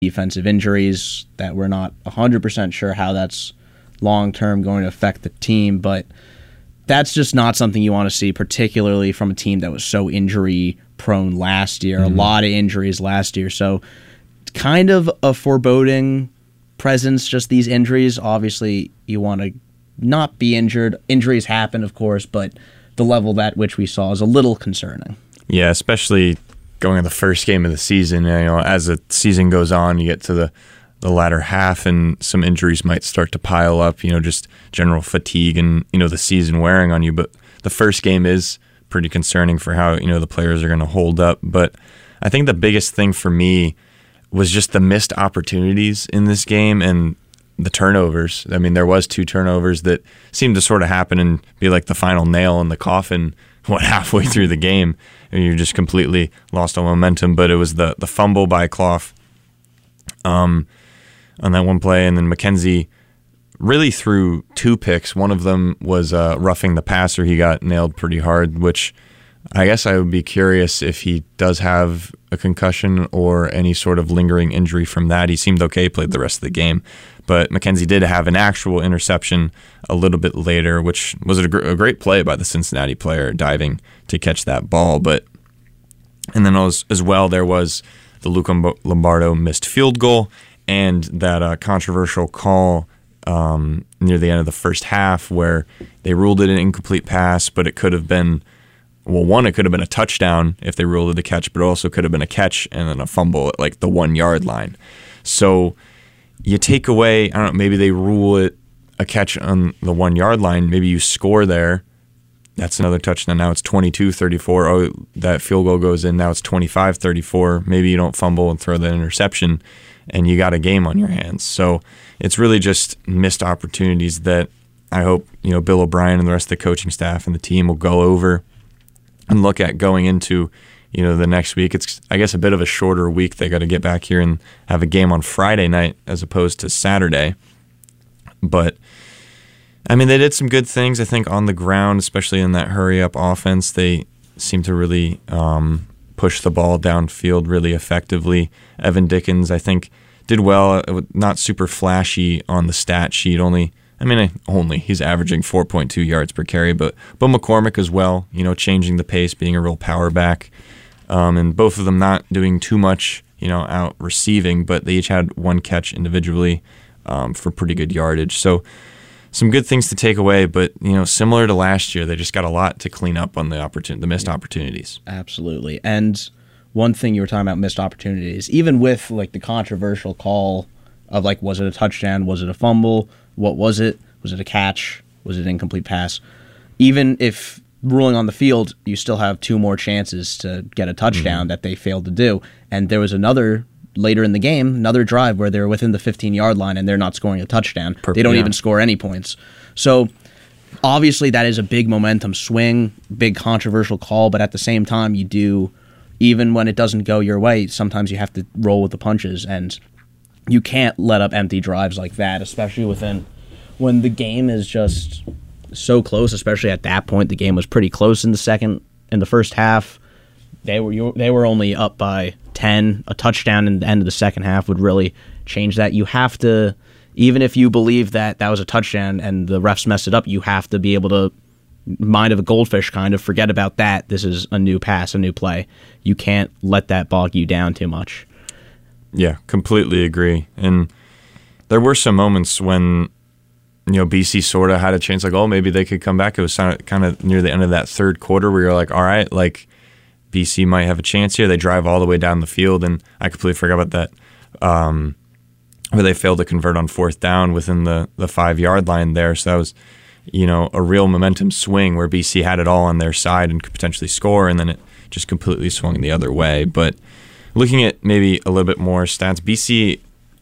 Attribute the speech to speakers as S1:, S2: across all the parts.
S1: defensive injuries that we're not 100% sure how that's long-term going to affect the team, but that's just not something you want to see, particularly from a team that was so injury-prone last year. Mm-hmm. A lot of injuries last year, so kind of a foreboding presence, just these injuries. Obviously, you want to not be injured. Injuries happen, of course, but the level at which we saw is a little concerning.
S2: Yeah, especially going in the first game of the season. As the season goes on, you get to the latter half and some injuries might start to pile up, just general fatigue and, the season wearing on you. But the first game is pretty concerning for how, the players are going to hold up. But I think the biggest thing for me was just the missed opportunities in this game and the turnovers. I mean, there was 2 turnovers that seemed to sort of happen and be like the final nail in the coffin, halfway through the game. And you just completely lost all momentum. But it was the fumble by Clough on that one play, and then McKenzie really threw 2 picks. One of them was roughing the passer. He got nailed pretty hard, which I guess I would be curious if he does have a concussion or any sort of lingering injury from that. He seemed okay, played the rest of the game. But McKenzie did have an actual interception a little bit later, which was a great play by the Cincinnati player diving to catch that ball. And then as well, there was the Luke Lombardo missed field goal and that controversial call near the end of the first half where they ruled it an incomplete pass, but it could have been, it could have been a touchdown if they ruled it a catch, but it also could have been a catch and then a fumble at like the 1 yard line. So you take away, I don't know, maybe they rule it a catch on the 1 yard line. Maybe you score there. That's another touchdown. Now it's 22-34. Oh, that field goal goes in. Now it's 25-34. Maybe you don't fumble and throw that interception, and you got a game on your hands. So it's really just missed opportunities that I hope Bill O'Brien and the rest of the coaching staff and the team will go over and look at going into the next week. It's, I guess, a bit of a shorter week. They got to get back here and have a game on Friday night as opposed to Saturday. But I mean, they did some good things, I think, on the ground, especially in that hurry-up offense. They seem to really push the ball downfield really effectively. Evan Dickens, I think, did well. Not super flashy on the stat sheet. Only he's averaging 4.2 yards per carry. But McCormick as well, changing the pace, being a real power back. And both of them not doing too much, out receiving, but they each had 1 catch individually for pretty good yardage. So some good things to take away, but similar to last year, they just got a lot to clean up on the missed opportunities.
S1: Absolutely. And one thing you were talking about, missed opportunities, even with like the controversial call of like, was it a touchdown? Was it a fumble? What was it? Was it a catch? Was it an incomplete pass? Even if ruling on the field, you still have 2 more chances to get a touchdown that they failed to do. And there was another later in the game, another drive where they're within the 15-yard line and they're not scoring a touchdown. They don't even score any points. So obviously that is a big momentum swing, big controversial call, but at the same time even when it doesn't go your way, sometimes you have to roll with the punches, and you can't let up empty drives like that, especially when the game is just so close. Especially at that point, the game was pretty close in the first half. They were only up by 10. A touchdown in the end of the second half would really change that. You have to, even if you believe that was a touchdown and the refs messed it up, you have to be able to, mind of a goldfish kind of, forget about that. This is a new pass, a new play. You can't let that bog you down too much.
S2: Yeah, completely agree. And there were some moments when BC sort of had a chance, like, maybe they could come back. It was kind of near the end of that third quarter where you're like, all right, like, BC might have a chance here. They drive all the way down the field, and I completely forgot about that, where they failed to convert on 4th down within the 5-yard line there. So that was, a real momentum swing where BC had it all on their side and could potentially score, and then it just completely swung the other way. But looking at maybe a little bit more stats, BC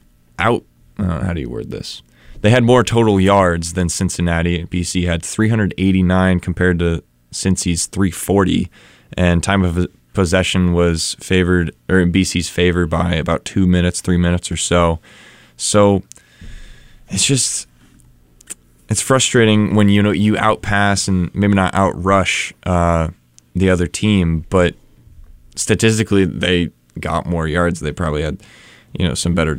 S2: how do you word this? They had more total yards than Cincinnati. BC had 389 compared to Cincy's 340. And time of possession was in BC's favor by about 2 minutes, 3 minutes or so. So it's frustrating when you outpass and maybe not outrush the other team, but statistically they got more yards. They probably had some better